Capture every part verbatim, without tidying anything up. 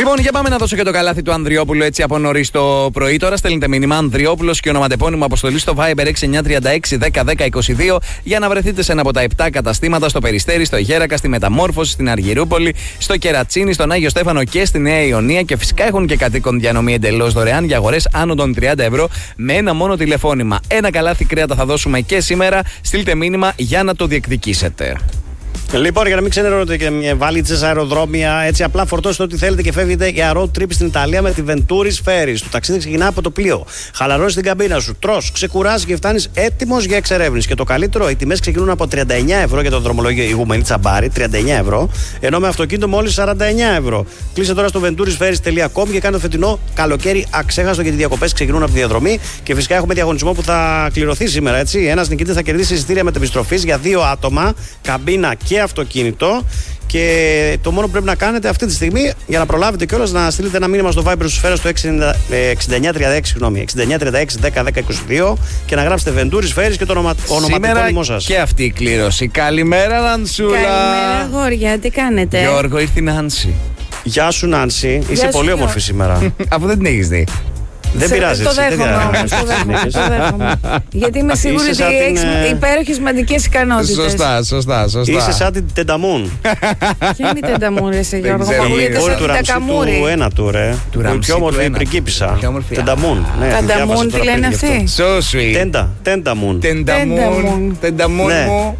Λοιπόν, για πάμε να δώσω και το καλάθι του Ανδριόπουλου έτσι από νωρίς το πρωί. Τώρα στέλνετε μήνυμα Ανδριόπουλος και ονοματεπώνυμο αποστολή στο Viber έξι εννιά τρία έξι δέκα δέκα είκοσι δύο για να βρεθείτε σε ένα από τα επτά καταστήματα στο Περιστέρι, στο Γέρακα, στη Μεταμόρφωση, στην Αργυρούπολη, στο Κερατσίνι, στον Άγιο Στέφανο και στη Νέα Ιωνία. Και φυσικά έχουν και κατοίκον διανομή εντελώς δωρεάν για αγορές άνω των τριάντα ευρώ με ένα μόνο τηλεφώνημα. Ένα καλάθι κρέατα θα δώσουμε και σήμερα. Στείλτε μήνυμα για να το διεκδικήσετε. Λοιπόν, για να μην ξενερώνετε και βαλίτσες, αεροδρόμια, έτσι απλά φορτώστε ό,τι θέλετε και φεύγετε για road trip στην Ιταλία με τη Venturi Ferries. Το ταξίδι ξεκινά από το πλοίο. Χαλαρώνεις την καμπίνα σου, τρως, ξεκουράζεις και φτάνεις έτοιμος για εξερεύνηση. Και το καλύτερο, οι τιμές ξεκινούν από τριάντα εννιά ευρώ για το δρομολόγιο ηγούμενη Τσαμπάρη, τριάντα εννιά ευρώ, ενώ με αυτοκίνητο μόλις σαράντα εννιά ευρώ. Κλείσε τώρα στο venturisferries τελεία com και κάνε το φετινό καλοκαίρι αξέχαστο γιατί οι διακοπές ξεκινούν από τη διαδρομή. Και φυσικά έχουμε διαγωνισμό που θα κληρωθεί σήμερα, έτσι. Ένας νικητής θα κερδίσει εισιτήρια μετεπιστροφής για δύο άτομα, καμπίνα και αυτοκίνητο. Και το μόνο που πρέπει να κάνετε αυτή τη στιγμή για να προλάβετε κιόλας να στείλετε ένα μήνυμα στο Viber σου Σφαίρα στο έξι εννιά τρία έξι δέκα δέκα είκοσι δύο και να γράψετε Venturi Ferries και το ονομα... ονοματεπώνυμό σας. Και αυτή η κλήρωση. Καλημέρα, Νανσούλα. Καλημέρα, αγόρια, τι κάνετε? Γιώργο, ήρθε η Νάνση. Γεια σου, Νάνση. Γεια Είσαι σου, πολύ Γιώργο. όμορφη σήμερα. Αφού δεν την έχεις δει. Δεν Σε- πειράζει. Το εσύ, δεν δέχομαι πειράζει. όμως, το δέχομαι, το δέχομαι. Γιατί είμαι σίγουρη Είσαι ότι σαν την, έχεις ε, υπέροχες μαντικές ικανότητες. Σωστά, σωστά, σωστά. Είσαι σαν την Τενταμούν. Ποια είναι η τενταμούρη, σε Γιώργο? ξέρω. Μου ακούγεται Η σαν του την Ραμσί τακαμούρη. του ένα του, ρε. Του Η Ραμσί πιο του όμορφη ένα. πριγκίπισσα. Πιο όμορφη. Τενταμούν. Ναι, τη Τενταμούν, διάβασα τι τώρα λένε πριν γι' αυτό. αυτοί? So sweet. Τέντα, Τενταμούν. Τενταμούν. Τενταμούν. Τενταμούν Ναι. μου.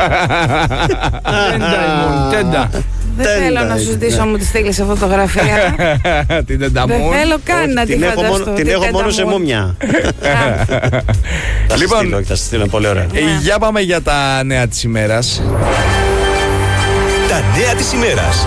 Τενταμούν. Τέντα. Δεν Τέντα θέλω να σου είναι, ζητήσω ναι. να μου τη στείλεις φωτογραφία. Την Δεν Τενταμούν. θέλω καν να τη Την έχω φανταστώ. μόνο- Την έχω μόνο σε τενταμούν. μούμια. Θα Λοιπόν. λοιπόν, στείλω, όχι, θα σας στείλω, είναι πολύ ωραία. Ε, Για πάμε για τα νέα της ημέρας. Τα νέα της ημέρας.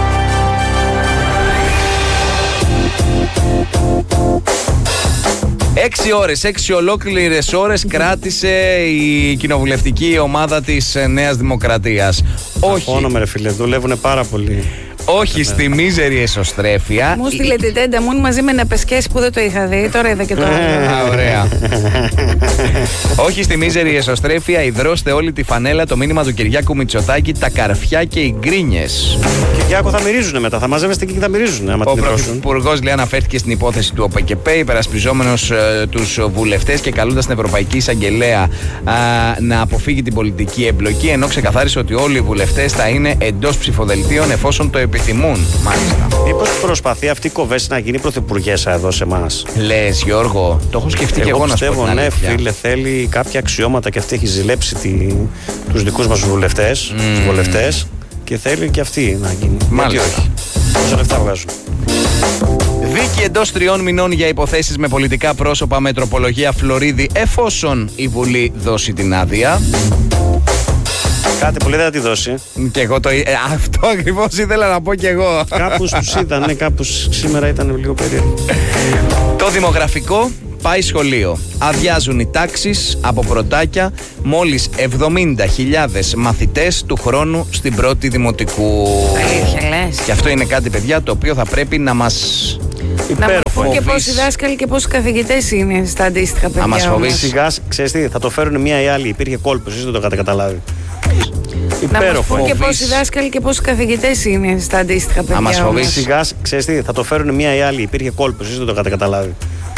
Έξι ώρες, έξι ολόκληρες ώρες κράτησε η κοινοβουλευτική ομάδα της ε, Νέας Δημοκρατίας. Όχι, Αγχώνομαι, ρε φίλε, δουλεύουν πάρα πολύ. όχι στη μίζερη εσωστρέφεια. Μου στείλε την τενταμούν μαζί με ένα πεσκέσι που δεν το είχα δει. Τώρα είδα και το άλλο. Α, ωραία. Όχι στη μίζερη εσωστρέφεια, υδρώστε όλη τη φανέλα το μήνυμα του Κυριάκου Μητσοτάκη, τα καρφιά και οι γκρίνιες. Κυριάκο, θα μυρίζουνε μετά. Θα μαζεύεστε εκεί και θα μυρίζουν. Άμα Ο την υδρώσουν. Πρωθυπουργός λέει αναφέρθηκε στην υπόθεση του ΟΠΕΚΕΠΕ, υπερασπιζόμενος ε, τους βουλευτές και καλούντας την Ευρωπαϊκή Εισαγγελέα α, να αποφύγει την πολιτική εμπλοκή, ενώ ξεκαθάρισε ότι όλοι οι βουλευτές θα είναι εντός ψηφοδελτίων εφόσον το επιθυμούν. Μάλιστα. Μήπως προσπαθεί αυτή η κοβέση να γίνει πρωθυπουργέσα εδώ σε εμάς? Λες, Γιώργο, το έχω σκεφτεί και εγώ, Εγώ να σου πω πιστεύω, την ναι, αλήθεια. φίλε, θέλει κάποια αξιώματα και αυτή έχει ζηλέψει τη, τους δικούς μας βουλευτές, Mm. τους βουλευτές και θέλει και αυτή να γίνει. Μάλιστα. Γιατί όχι. Πόσα λεφτά βγάζουν. Δίκη εντός τριών μηνών για υποθέσεις με πολιτικά πρόσωπα με τροπολογία Φλωρίδη, εφόσον η Βουλή δώσει την άδεια. Κάτι πολύ δεν θα τη δώσει. Και εγώ το. Ε, αυτό ακριβώς ήθελα να πω κι εγώ. Κάπως τους είδαν, ναι, κάπως σήμερα ήταν λίγο περίεργο. Το δημογραφικό πάει σχολείο. Αδειάζουν οι τάξεις από πρωτάκια. Μόλις εβδομήντα χιλιάδες μαθητές του χρόνου στην πρώτη δημοτικού. Αλήθεια λες? Και αυτό είναι κάτι, παιδιά, το οποίο θα πρέπει να μας. Να μου πούν και φοβήσει. πόσοι δάσκαλοι και πόσοι καθηγητές είναι στα αντίστοιχα παιδιά. μας όμως. φοβήσει. Σιγά, ξέρεις τι, θα το φέρουν μία ή άλλη. Υπήρχε κόλπος, εσείς δεν το είχατε καταλάβει. Να μας Υπέροχο. πούν και Φοβείς. πόσοι δάσκαλοι και πόσοι καθηγητές είναι στα αντίστοιχα παιδιά. μας όμως. φοβήσει. Σιγά, ξέρεις τι, θα το φέρουν μία ή άλλη. Υπήρχε κόλπος, εσείς δεν το είχατε καταλάβει.